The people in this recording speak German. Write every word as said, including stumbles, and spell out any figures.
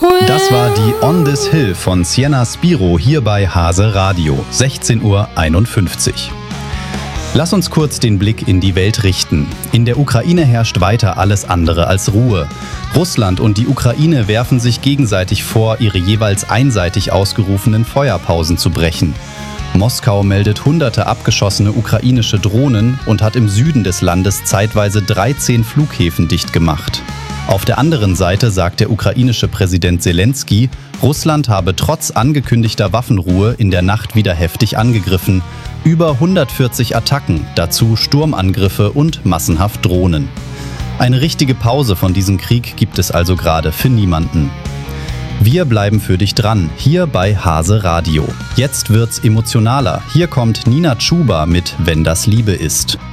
Das war die On This Hill von Sienna Spiro hier bei Hase Radio, sechzehn Uhr einundfünfzig. Lass uns kurz den Blick in die Welt richten. In der Ukraine herrscht weiter alles andere als Ruhe. Russland und die Ukraine werfen sich gegenseitig vor, ihre jeweils einseitig ausgerufenen Feuerpausen zu brechen. Moskau meldet hunderte abgeschossene ukrainische Drohnen und hat im Süden des Landes zeitweise dreizehn Flughäfen dicht gemacht. Auf der anderen Seite sagt der ukrainische Präsident Selenskyj, Russland habe trotz angekündigter Waffenruhe in der Nacht wieder heftig angegriffen. Über hundertvierzig Attacken, dazu Sturmangriffe und massenhaft Drohnen. Eine richtige Pause von diesem Krieg gibt es also gerade für niemanden. Wir bleiben für dich dran, hier bei Hase Radio. Jetzt wird's emotionaler. Hier kommt Nina Chuba mit Wenn das Liebe ist.